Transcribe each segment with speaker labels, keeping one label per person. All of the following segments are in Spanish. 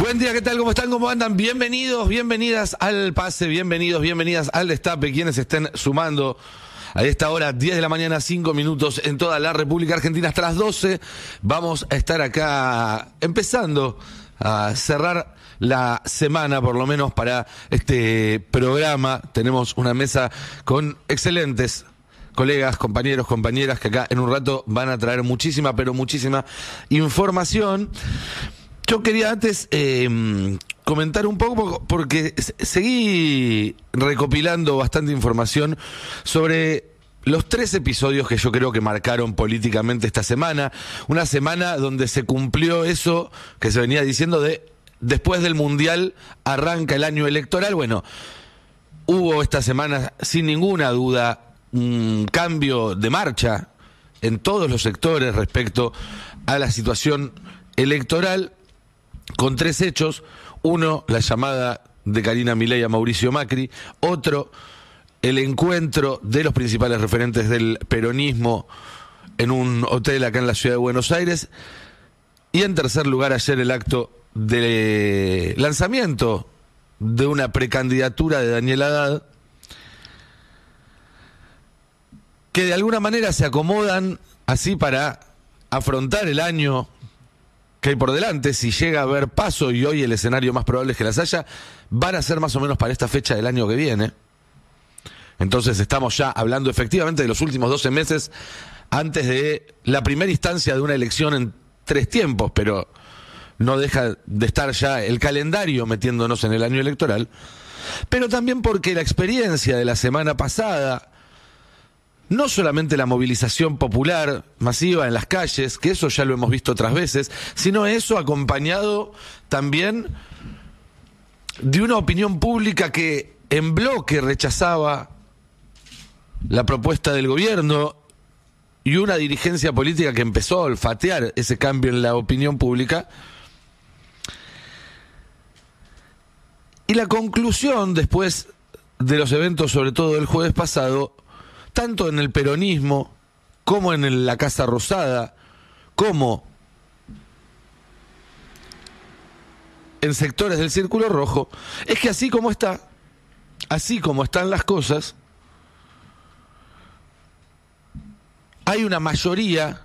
Speaker 1: Buen día, ¿qué tal? ¿Cómo están? ¿Cómo andan? Bienvenidos, bienvenidas al pase, bienvenidos, bienvenidas al destape, quienes estén sumando a esta hora, 10 de la mañana, 5 minutos en toda la República Argentina, hasta las 12. Vamos a estar acá empezando a cerrar la semana, por lo menos para este programa. Tenemos una mesa con excelentes colegas, compañeros, compañeras, que acá en un rato van a traer muchísima, pero muchísima información. Yo quería antes comentar un poco, porque seguí recopilando bastante información sobre los 3 episodios que yo creo que marcaron políticamente esta semana. Una semana donde se cumplió eso que se venía diciendo de después del Mundial arranca el año electoral. Bueno, hubo esta semana sin ninguna duda un cambio de marcha en todos los sectores respecto a la situación electoral, con 3 hechos. Uno, la llamada de Karina Milei a Mauricio Macri. Otro, el encuentro de los principales referentes del peronismo en un hotel acá en la ciudad de Buenos Aires. Y en tercer lugar, ayer el acto de lanzamiento de una precandidatura de Daniel Haddad, que de alguna manera se acomodan así para afrontar el año que hay por delante. Si llega a haber paso, y hoy el escenario más probable es que las haya, van a ser más o menos para esta fecha del año que viene. Entonces estamos ya hablando efectivamente de los últimos 12 meses antes de la primera instancia de una elección en 3 tiempos, pero no deja de estar ya el calendario metiéndonos en el año electoral. Pero también porque la experiencia de la semana pasada, no solamente la movilización popular masiva en las calles, que eso ya lo hemos visto otras veces, sino eso acompañado también de una opinión pública que en bloque rechazaba la propuesta del gobierno y una dirigencia política que empezó a olfatear ese cambio en la opinión pública. Y la conclusión después de los eventos, sobre todo el jueves pasado, tanto en el peronismo, como en la Casa Rosada, como en sectores del Círculo Rojo, es que así como están las cosas, hay una mayoría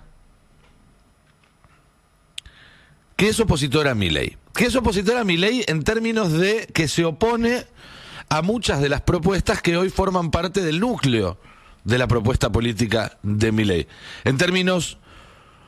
Speaker 1: que es opositora a Milei. Que es opositora a Milei en términos de que se opone a muchas de las propuestas que hoy forman parte del núcleo de la propuesta política de Milei. En términos